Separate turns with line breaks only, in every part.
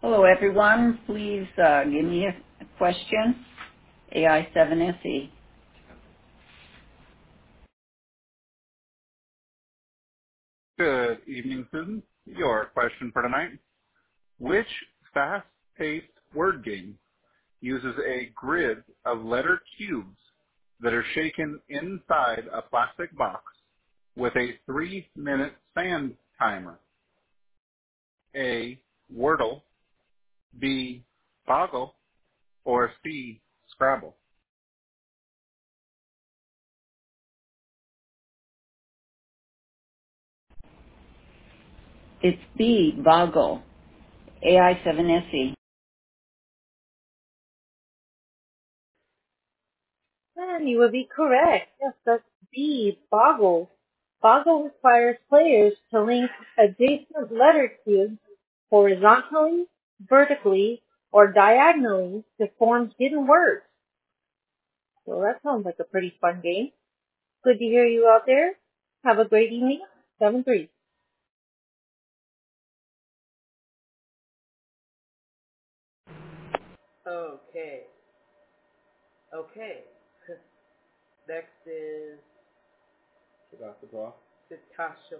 Hello, everyone. Please give me a question. AI7SE.
Good evening, Susan. Your question for tonight. Which fast-paced word game uses a grid of letter cubes that are shaken inside a plastic box with a 3-minute sand timer? A. Wordle, B. Boggle, or C. Scrabble?
It's B, Boggle. AI7SE.
And you would be correct. Yes, that's B, Boggle. Boggle requires players to link adjacent letter cubes horizontally, vertically, or diagonally to form hidden words. So that sounds like a pretty fun game. Good to hear you out there. Have a great evening. 7-3.
Okay. Okay. Next is Satasha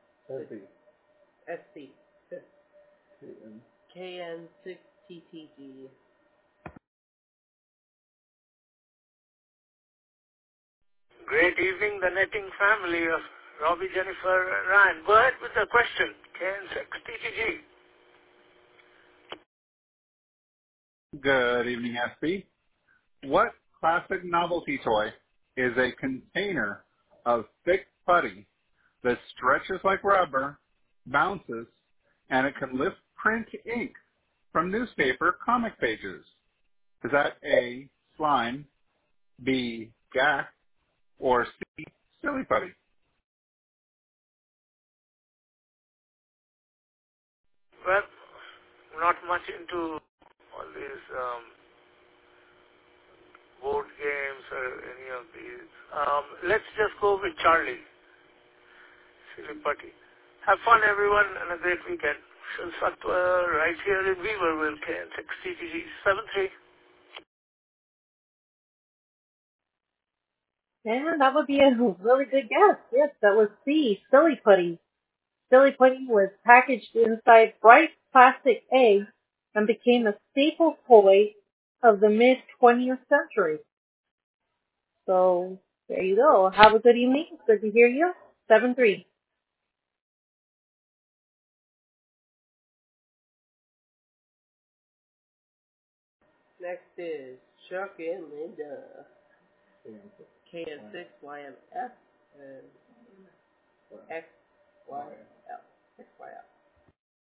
SC. KN6TTG.
Great evening, the netting family of Robbie, Jennifer, and Ryan. Go ahead with the question. KN6TTG.
Good evening, SB. What classic novelty toy is a container of thick putty that stretches like rubber, bounces, and it can lift print ink from newspaper comic pages? Is that A, slime, B, gack, or C, silly putty?
Well, not much into all these board games or any of these. Let's just go with Charlie. Silly putty. Have fun, everyone, and a great weekend. Shil Satwa, right here in Weaverville, KN6TTG 7-3.
And that would be a really good guess. Yes, that was C, silly putty. Silly putty was packaged inside bright plastic eggs and became a staple toy of the mid-20th century. So, there you go. Have a good evening. Good to hear you. 7-3.
Next is Chuck and Linda. KN6YMF and